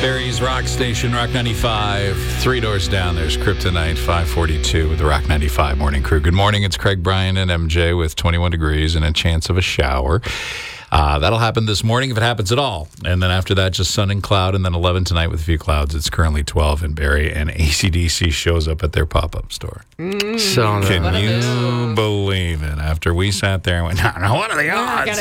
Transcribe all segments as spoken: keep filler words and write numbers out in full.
Barry's Rock Station, Rock ninety-five. Three doors down, there's Kryptonite, five forty-two with the Rock ninety-five Morning Crew. Good morning, it's Craig, Brian, and M J with twenty-one degrees and a chance of a shower. Uh, that'll happen this morning if it happens at all. And then after that, just sun and cloud, and then eleven tonight with a few clouds. It's currently twelve in Barrie, and A C D C shows up at their pop-up store. Mm, so Can you believe it? After we sat there and went, no, no, what are the odds?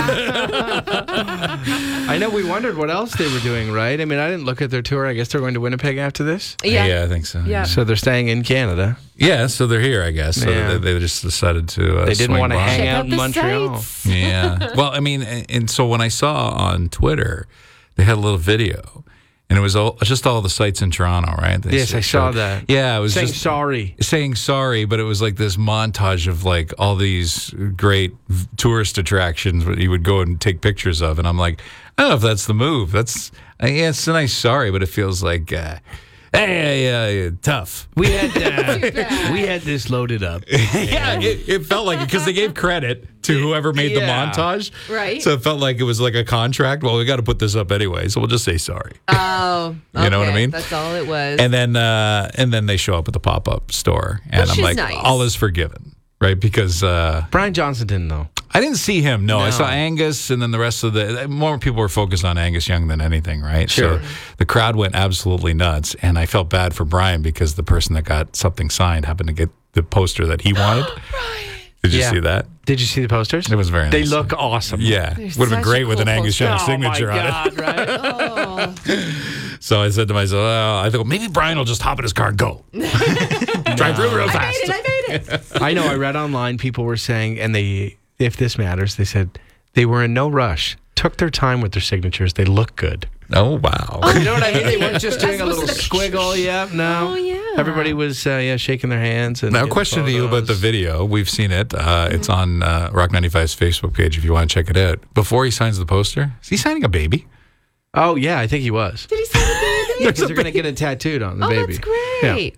I know we wondered what else they were doing, right? I mean, I didn't look at their tour. I guess they're going to Winnipeg after this? Yeah, yeah I think so. Yeah. So they're staying in Canada. Yeah, so they're here, I guess. So Yeah. they, they just decided to uh, They didn't swing want to by. hang Check out out in the Montreal. sights. Yeah. Well, I mean, and, and so when I saw on Twitter, they had a little video, and it was all, just all the sites in Toronto, right? They Yes, I saw that. Yeah, it was Saying just sorry. saying sorry, but it was like this montage of like all these great tourist attractions that you would go and take pictures of, and I'm like, I don't know if that's the move. That's uh, yeah, it's a nice sorry, but it feels like. Uh, Hey, uh, tough. We had uh, we had this loaded up. Yeah, it, it felt like it because they gave credit to whoever made Yeah. the montage. Right. So it felt like it was like a contract. Well, we got to put this up anyway, so we'll just say sorry. Oh, You know what I okay. mean? That's all it was. And then uh, and then they show up at the pop-up store, and Which I'm is like, nice. all is forgiven, right? Because uh, Brian Johnson didn't know. I didn't see him. No, I No. saw Angus, and then the rest of the more people were focused on Angus Young than anything, right? Sure. So the crowd went absolutely nuts, and I felt bad for Brian because the person that got something signed happened to get the poster that he wanted. Did you Yeah. see that? Did you see the posters? It was very They nice. look awesome. Yeah, They're would have been such great with cool an Angus Young posters. signature oh my on it. God, right? oh. So I said to myself, oh, I thought maybe Brian will just hop in his car and go. Drive real, real I fast. made it. I made it. I know. I read online people were saying, and they, if this matters, they said they were in no rush, took their time with their signatures. They look good. Oh, wow. You know what I mean? They weren't just doing a little As opposed to- squiggle. Yeah, no. Oh, yeah. Everybody was, uh, yeah, shaking their hands. And Now, getting question to you about the photos. video. We've seen it. Uh, It's on uh, Rock ninety-five's Facebook page if you want to check it out. Before he signs the poster, is he signing a baby? Oh, yeah, I think he was. Did he say the baby? Because they're going to get it tattooed on the Oh, baby. that's great.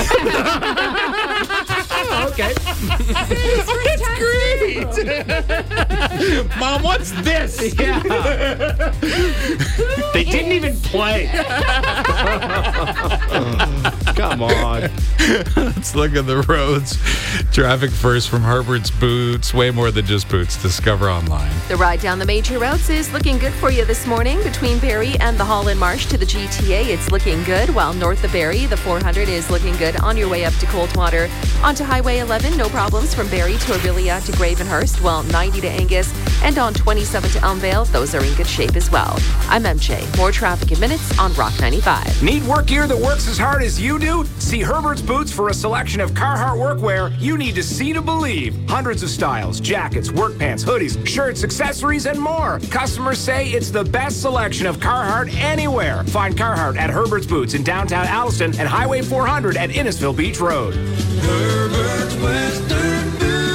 Oh, okay. Mom, what's this? Yeah. They didn't even play. Come on. Let's look at the roads. Traffic first from Herbert's Boots. Way more than just boots. Discover online. The ride down the major routes is looking good for you this morning. Between Barrie and the Holland Marsh to the G T A, it's looking good, while north of Barrie, the four hundred is looking good on your way up to Coldwater. Onto Highway eleven, no problems from Barrie to Aurelia to Gravenhurst, while ninety to Angus, and on twenty-seven to Elmvale, those are in good shape as well. I'm M J. More traffic in minutes on Rock ninety-five. Need work gear that works as hard as you do? See Herbert's Boots for a selection of Carhartt workwear you need to see to believe. Hundreds of styles, jackets, work pants, hoodies, shirts, accessories, and more. Customers say it's the best selection of Carhartt anywhere. Find Carhartt at Herbert's Boots in downtown Alliston and Highway four hundred at Innisfil Beach Road. Herbert's Western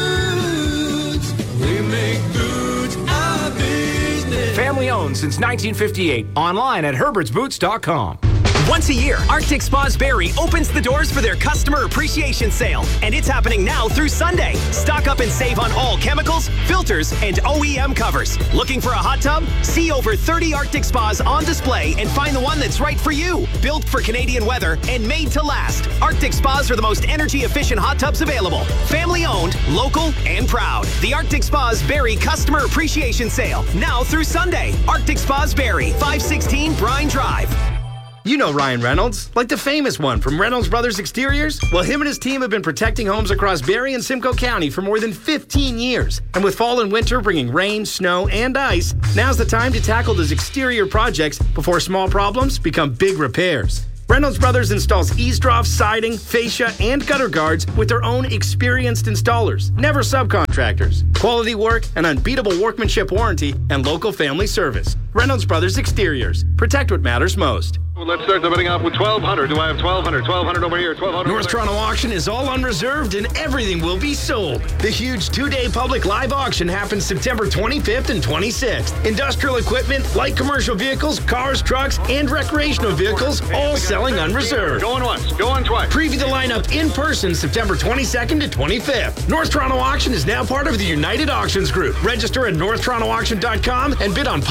Boots. We make boots our business. Family owned since nineteen fifty-eight. Online at herberts boots dot com. Once a year, Arctic Spas Barrie opens the doors for their customer appreciation sale, and it's happening now through Sunday. Stock up and save on all chemicals, filters, and O E M covers. Looking for a hot tub? See over thirty Arctic Spas on display and find the one that's right for you. Built for Canadian weather and made to last, Arctic Spas are the most energy-efficient hot tubs available. Family-owned, local, and proud. The Arctic Spas Barrie Customer Appreciation Sale, now through Sunday. Arctic Spas Barrie, five sixteen Brine Drive. You know Ryan Reynolds, like the famous one from Reynolds Brothers Exteriors? Well, him and his team have been protecting homes across Barrie and Simcoe County for more than fifteen years. And with fall and winter bringing rain, snow, and ice, now's the time to tackle those exterior projects before small problems become big repairs. Reynolds Brothers installs eavesdrops, siding, fascia, and gutter guards with their own experienced installers, never subcontractors. Quality work, an unbeatable workmanship warranty, and local family service. Reynolds Brothers Exteriors. Protect what matters most. Well, let's start the bidding off with twelve hundred. Do I have twelve hundred? twelve hundred over here. twelve hundred. North Toronto Auction is all unreserved and everything will be sold. The huge two-day public live auction happens September twenty-fifth and twenty-sixth. Industrial equipment, light commercial vehicles, cars, trucks, and recreational vehicles all selling unreserved. Going once. Going twice. Preview the lineup in person September twenty-second to twenty-fifth. North Toronto Auction is now part of the United Auctions Group. Register at north toronto auction dot com and bid on public vehicles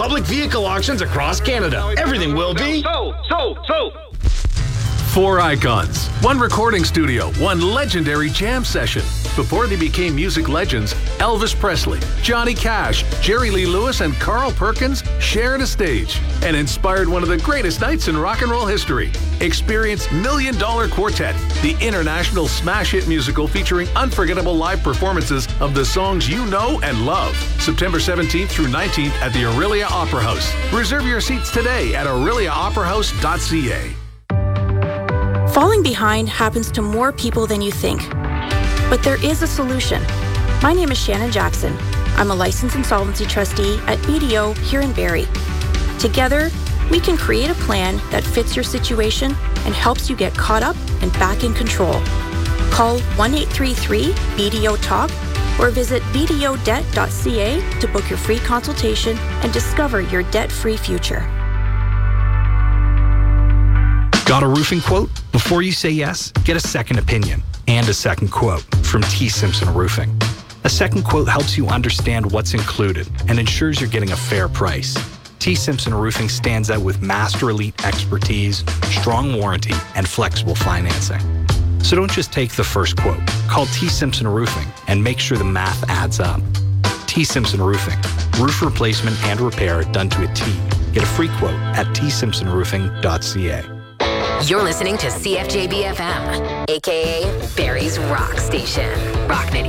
vehicle auctions across Canada. Everything will be... So, so, so. Four icons, one recording studio, one legendary jam session. Before they became music legends, Elvis Presley, Johnny Cash, Jerry Lee Lewis, and Carl Perkins shared a stage and inspired one of the greatest nights in rock and roll history. Experience Million Dollar Quartet, the international smash hit musical featuring unforgettable live performances of the songs you know and love. September seventeenth through nineteenth at the Aurelia Opera House. Reserve your seats today at aurelia opera house dot c a. Falling behind happens to more people than you think. But there is a solution. My name is Shannon Jackson. I'm a licensed insolvency trustee at B D O here in Barrie. Together, we can create a plan that fits your situation and helps you get caught up and back in control. Call one eight three three B D O talk or visit b d o debt dot c a to book your free consultation and discover your debt-free future. Got a roofing quote? Before you say yes, get a second opinion and a second quote from T. Simpson Roofing. A second quote helps you understand what's included and ensures you're getting a fair price. T. Simpson Roofing stands out with Master Elite expertise, strong warranty, and flexible financing. So don't just take the first quote. Call T. Simpson Roofing and make sure the math adds up. T. Simpson Roofing. Roof replacement and repair done to a T. Get a free quote at t simpson roofing dot c a. You're listening to C F J B F M, aka Barrie's Rock Station. Rock ninety.